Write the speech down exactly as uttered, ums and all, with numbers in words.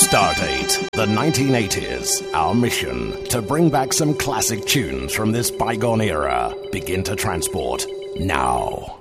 Stardate, the nineteen eighties. Our mission, to bring back some classic tunes from this bygone era. Begin to transport now.